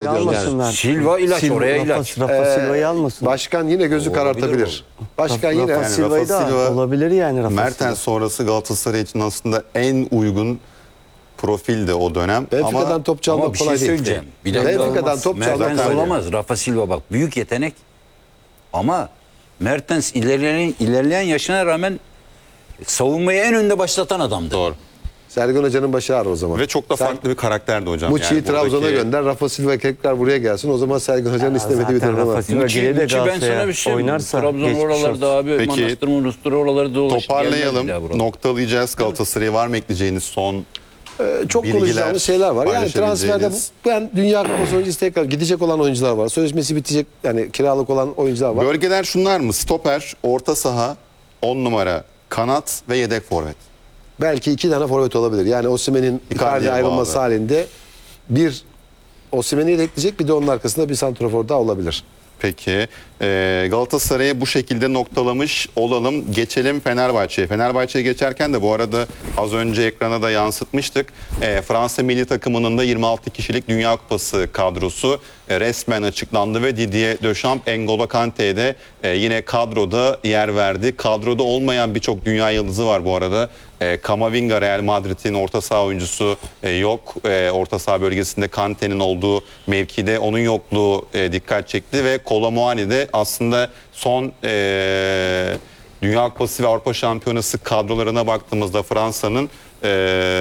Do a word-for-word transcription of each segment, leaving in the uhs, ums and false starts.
ediyorum yani. almasınlar. Silva ilaç, Silva, oraya Rafa- ilaç. Rafa Ee, Silva'yı almasın. Başkan yine gözü Olabilir karartabilir. Başkan Rafa yine Rafa Silva'yı da Rafa Silva, olabilir yani Rafa Mertens Silva. sonrası Galatasaray için aslında en uygun profil de o dönem. Benfica'dan Ama top çalmak Ama bir şey kolay değil. söyleyeceğim. Bir dakika. Benfica'dan top çalmak Mertens kolay değil. olamaz. Rafa Silva bak büyük yetenek. Ama Mertens ilerleyen, ilerleyen yaşına rağmen savunmayı en önde başlatan adamdı. doğru. Sergen Hoca'nın başı ağrır o zaman. Ve çok da Sen farklı bir karakterdi hocam. Muçi'yi Yani buradaki- Trabzon'a gönder. Rafa Silva tekrar buraya gelsin. O zaman Sergen Hoca'nın istemediği bir zaten tarafı Rafa var. Silva Muçi, gelir de Muçi ben Galatasaray'a sana bir şey oynarsa Trabzon geçmiş oralarda olsun. abi Peki, Manastır Manastır oralarda dolaşıp Toparlayalım. gelmez bir daha buralara. Noktalayacağız. Galatasaray'a var mı ekleyeceğiniz son Ee, Çok bilgiler, konuşacağımız şeyler var. Yani transferde paylaşabileceğiniz? ben Dünya Kupası oyuncusu tekrar gidecek olan oyuncular var. Sözleşmesi bitecek yani kiralık olan oyuncular var. Bölgeler şunlar mı? Stoper, orta saha, on numara, kanat ve yedek forvet. Belki iki tane forvet olabilir. Yani Osimhen'in Icardi bağlı. ayrılması halinde bir Osimhen'i yedekleyecek bir de onun arkasında bir santrafor daha olabilir. Peki e, Galatasaray'ı bu şekilde noktalamış olalım. Geçelim Fenerbahçe'ye. Fenerbahçe'ye geçerken de bu arada az önce ekrana da yansıtmıştık. E, Fransa milli takımının da yirmi altı kişilik Dünya Kupası kadrosu e, resmen açıklandı ve Didier Deschamps N'Golo Kante'ye de e, yine kadroda yer verdi. Kadroda olmayan birçok dünya yıldızı var bu arada. E, Camavinga Real Madrid'in orta saha oyuncusu e, yok. E, orta saha bölgesinde Kante'nin olduğu mevkide onun yokluğu e, dikkat çekti ve Kolo Muani de aslında son e, Dünya Kupası ve Avrupa Şampiyonası kadrolarına baktığımızda Fransa'nın e,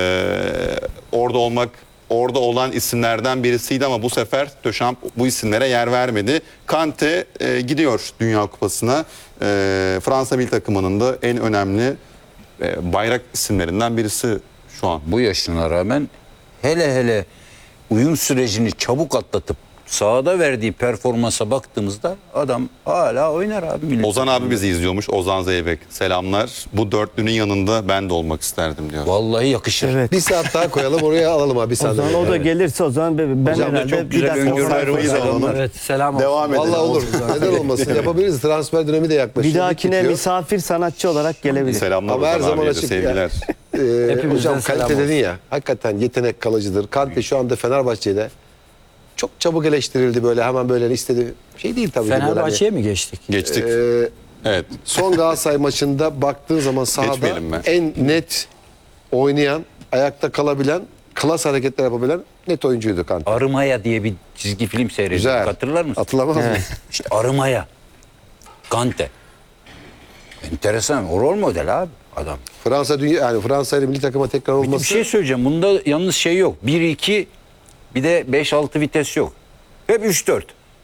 orada olmak orada olan isimlerden birisiydi ama bu sefer Deschamps bu isimlere yer vermedi. Kante e, gidiyor Dünya Kupası'na. E, Fransa milli takımının da en önemli e, bayrak isimlerinden birisi şu an. Bu yaşına rağmen hele hele uyum sürecini çabuk atlatıp sahada verdiği performansa baktığımızda adam hala oynar abi. milli Ozan takımda. abi bizi izliyormuş. Ozan Zeybek. Selamlar. Bu dörtlünün yanında ben de olmak isterdim diyor. Vallahi yakışır. Evet. Bir saat daha koyalım oraya alalım abi. Bir O saat zaman o da gelirse o zaman ben Hocam da herhalde çok bir güzel dakika öngörüleri sayfayı var. da alalım. Evet, selam olsun. Devam edelim. Vallahi olur. Neden olmasın? Yapabiliriz. Transfer dönemi de yaklaşıyor. Bir dahakine bitiyor. misafir sanatçı olarak gelebilir. Selamlar Ama her Ozan zaman abiye de açık sevgiler. Ee, Hepimizden hocam selam kalite olsun. dedin ya. Hakikaten yetenek kalıcıdır. Kante şu anda Fenerbahçe'de çok çabuk eleştirildi böyle hemen böyle istedi. Şey değil tabii. ki böyle hani. Fenerbahçe'ye mi geçtik? Geçtik. Ee, Evet. son Galatasaray maçında baktığın zaman sahada Geçmeyelim mi? en net oynayan, ayakta kalabilen, klas hareketler yapabilen net oyuncuydu Kante. Arımaya diye bir çizgi film seyrediyorduk. Güzel. Hatırlar mısın? Hatırlamaz mısın? İşte Arımaya. Kante. Enteresan. O rol model abi adam. Fransa dünya yani Fransa ile milli takıma tekrar Bir olması şey söyleyeceğim. Bunda yalnız şey yok. bir iki bir de beş altı vites yok. Hep üç dört.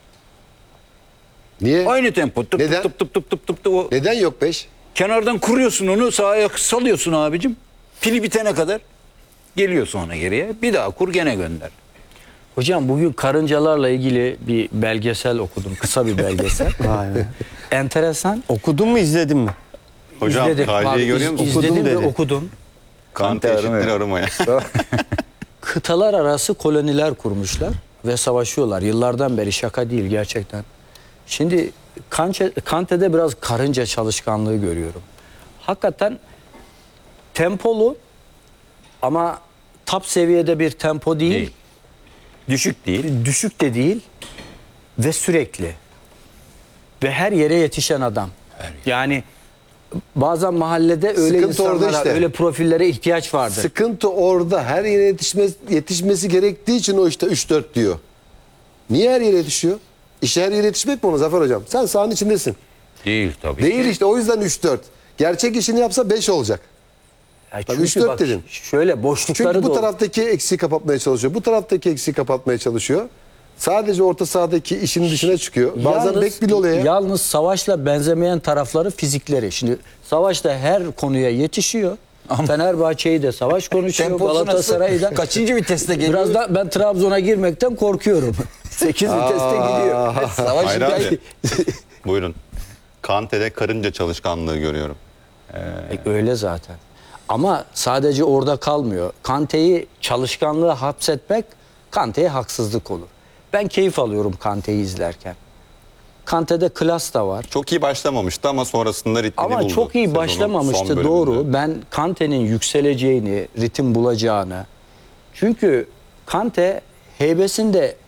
niye? Aynı tempo. Tıp Neden? tıp tıp tıp tıp tıp tıp. O Neden yok beş? kenardan kuruyorsun onu, sağa salıyorsun abicim. Pili bitene kadar geliyor sonra geriye. Bir daha kur, gene gönder. Hocam bugün karıncalarla ilgili bir belgesel okudum. Kısa bir belgesel. Vay be. Enteresan. Okudun mu izledin mi? Hocam İzledim. Kali'yi Abi, görüyor iz- musun? İzledim Okudum ve dedi. okudum. Kante eşittir arımaya. Kıtalar arası koloniler kurmuşlar ve savaşıyorlar. Yıllardan beri, şaka değil gerçekten. Şimdi Kante, Kante'de biraz karınca çalışkanlığı görüyorum. Hakikaten tempolu ama top seviyede bir tempo değil. Değil. Düşük değil. Düşük de değil ve sürekli. Ve her yere yetişen adam. Yani bazen mahallede öyle Sıkıntı orada insanlara, işte. öyle profillere ihtiyaç vardır. Sıkıntı orada. Her yere yetişmesi, yetişmesi gerektiği için o işte üç dört diyor. Niye her yere yetişiyor? İşe her yere yetişmek mi onu Zafer Hocam? Sen sahanın içindesin. Değil tabii. Değil işte o yüzden üç dört. Gerçek işini yapsa beş olacak. Ya Tabii çünkü üç dört bak, dedin. Şöyle boşlukları Çünkü bu da taraftaki eksiği kapatmaya çalışıyor. Bu taraftaki eksiği kapatmaya çalışıyor. Sadece orta sahadaki işin dışına çıkıyor. Bazen Yalnız- bek bile oluyor ya. Yalnız Savaş'la benzemeyen tarafları fizikleri. Şimdi Savaş'ta her konuya yetişiyor. Fenerbahçe'yi de Savaş konuşuyor. Temposu nasıl? Galatasaray'ı da. Kaçıncı viteste geliyor? Biraz da ben Trabzon'a girmekten korkuyorum. sekiz viteste gidiyor. Savaş Hayır hikaye- abi. Buyurun. Kante'de karınca çalışkanlığı görüyorum. E, Öyle zaten. Ama sadece orada kalmıyor. Kante'yi çalışkanlığa hapsetmek Kante'ye haksızlık olur. Ben keyif alıyorum Kante'yi izlerken. Kante'de klas da var. Çok iyi başlamamıştı ama sonrasında ritmini buldu. Ama çok iyi sezonun başlamamıştı, son bölümünde. doğru. Ben Kante'nin yükseleceğini, ritim bulacağını. Çünkü Kante heybesinde